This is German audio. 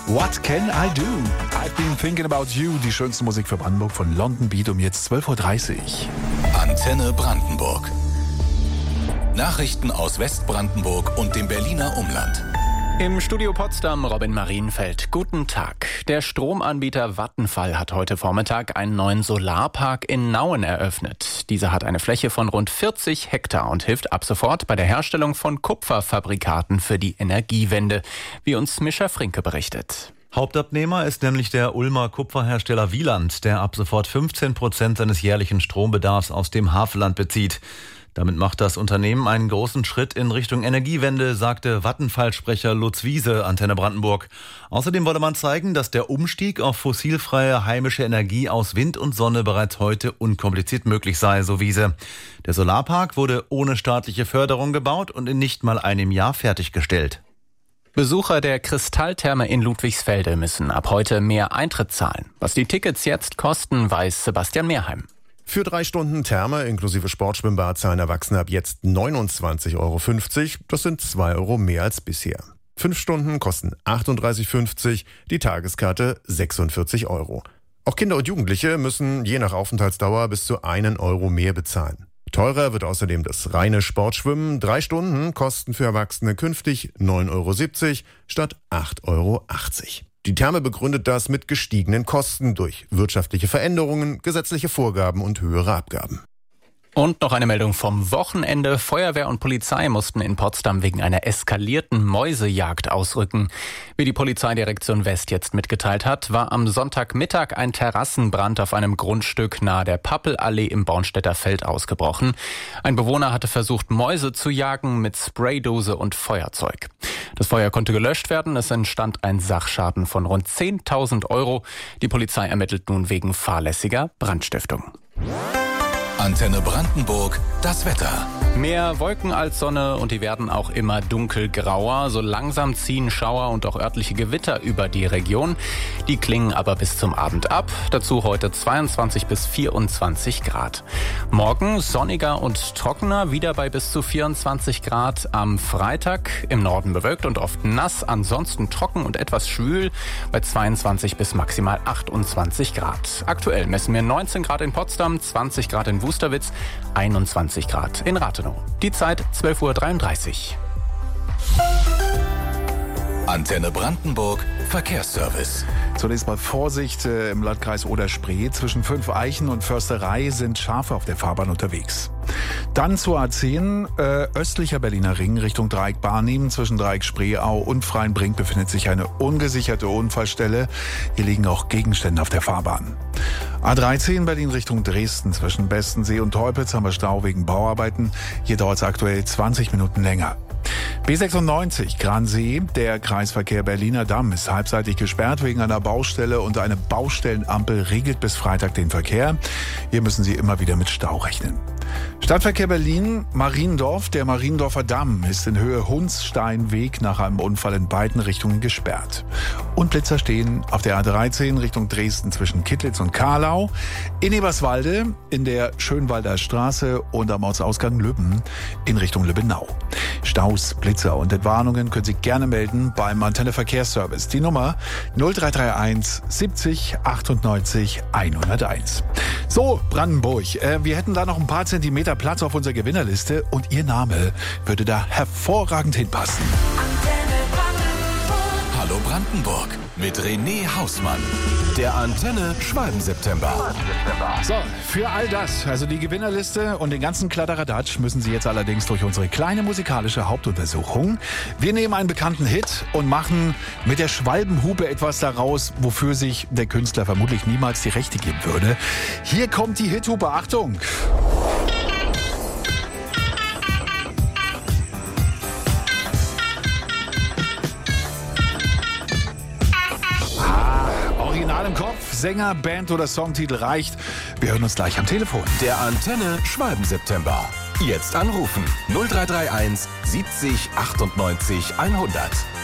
What Can I Do? I've been thinking about you. Die schönste Musik für Brandenburg von London Beat um jetzt 12.30 Uhr. Antenne Brandenburg. Nachrichten aus Westbrandenburg und dem Berliner Umland. Im Studio Potsdam Robin Marienfeld. Guten Tag. Der Stromanbieter Vattenfall hat heute Vormittag einen neuen Solarpark in Nauen eröffnet. Dieser hat eine Fläche von rund 40 Hektar und hilft ab sofort bei der Herstellung von Kupferfabrikaten für die Energiewende, wie uns Mischa Frinke berichtet. Hauptabnehmer ist nämlich der Ulmer Kupferhersteller Wieland, der ab sofort 15% seines jährlichen Strombedarfs aus dem Havelland bezieht. Damit macht das Unternehmen einen großen Schritt in Richtung Energiewende, sagte Vattenfall-Sprecher Lutz Wiese, Antenne Brandenburg. Außerdem wolle man zeigen, dass der Umstieg auf fossilfreie heimische Energie aus Wind und Sonne bereits heute unkompliziert möglich sei, so Wiese. Der Solarpark wurde ohne staatliche Förderung gebaut und in nicht mal einem Jahr fertiggestellt. Besucher der Kristalltherme in Ludwigsfelde müssen ab heute mehr Eintritt zahlen. Was die Tickets jetzt kosten, weiß Sebastian Mehrheim. Für 3 Stunden Therme inklusive Sportschwimmbad zahlen Erwachsene ab jetzt 29,50 €. Das sind 2 € mehr als bisher. 5 Stunden kosten 38,50 €, die Tageskarte 46 €. Auch Kinder und Jugendliche müssen je nach Aufenthaltsdauer bis zu 1 € mehr bezahlen. Teurer wird außerdem das reine Sportschwimmen. 3 Stunden kosten für Erwachsene künftig 9,70 € statt 8,80 €. Die Therme begründet das mit gestiegenen Kosten durch wirtschaftliche Veränderungen, gesetzliche Vorgaben und höhere Abgaben. Und noch eine Meldung vom Wochenende. Feuerwehr und Polizei mussten in Potsdam wegen einer eskalierten Mäusejagd ausrücken. Wie die Polizeidirektion West jetzt mitgeteilt hat, war am Sonntagmittag ein Terrassenbrand auf einem Grundstück nahe der Pappelallee im Bornstedter Feld ausgebrochen. Ein Bewohner hatte versucht, Mäuse zu jagen mit Spraydose und Feuerzeug. Das Feuer konnte gelöscht werden. Es entstand ein Sachschaden von rund 10.000 €. Die Polizei ermittelt nun wegen fahrlässiger Brandstiftung. Antenne Brandenburg, das Wetter. Mehr Wolken als Sonne und die werden auch immer dunkelgrauer. So langsam ziehen Schauer und auch örtliche Gewitter über die Region. Die klingen aber bis zum Abend ab. Dazu heute 22 bis 24 Grad. Morgen sonniger und trockener, wieder bei bis zu 24 Grad. Am Freitag im Norden bewölkt und oft nass. Ansonsten trocken und etwas schwül bei 22 bis maximal 28 Grad. Aktuell messen wir 19 Grad in Potsdam, 20 Grad in Wusterwitz, 21 Grad in Rathenow. Die Zeit 12.33 Uhr. Antenne Brandenburg, Verkehrsservice. Zunächst mal Vorsicht im Landkreis Oder-Spree. Zwischen Fünfeichen und Försterei sind Schafe auf der Fahrbahn unterwegs. Dann zur A10, östlicher Berliner Ring Richtung Dreieck Barnim. Zwischen Dreieck Spreeau und Freienbrink befindet sich eine ungesicherte Unfallstelle. Hier liegen auch Gegenstände auf der Fahrbahn. A13 Berlin Richtung Dresden. Zwischen Bestensee und Teupitz haben wir Stau wegen Bauarbeiten. Hier dauert es aktuell 20 Minuten länger. B96 Gransee, der Kreisverkehr Berliner Damm ist halbseitig gesperrt wegen einer Baustelle und eine Baustellenampel regelt bis Freitag den Verkehr. Hier müssen Sie immer wieder mit Stau rechnen. Stadtverkehr Berlin, Mariendorf. Der Mariendorfer Damm ist in Höhe Hundssteinweg nach einem Unfall in beiden Richtungen gesperrt. Und Blitzer stehen auf der A13 Richtung Dresden zwischen Kittlitz und Kahlau. In Eberswalde in der Schönwalder Straße und am Ortsausgang Lübben in Richtung Lübbenau. Staus, Blitzer und Entwarnungen können Sie gerne melden beim Antenne Verkehrsservice. Die Nummer 0331 70 98 101. So, Brandenburg. Wir hätten da noch ein paar Zentimeter Platz auf unserer Gewinnerliste und Ihr Name würde da hervorragend hinpassen. Hallo Brandenburg mit René Hausmann. Der Antenne Schwalben-September. So, für all das, also die Gewinnerliste und den ganzen Kladderadatsch, müssen Sie jetzt allerdings durch unsere kleine musikalische Hauptuntersuchung. Wir nehmen einen bekannten Hit und machen mit der Schwalbenhupe etwas daraus, wofür sich der Künstler vermutlich niemals die Rechte geben würde. Hier kommt die Hithupe, Achtung! Original im Kopf, Sänger, Band oder Songtitel reicht. Wir hören uns gleich am Telefon. Der Antenne Schwalben-September. Jetzt anrufen 0331 70 98 100.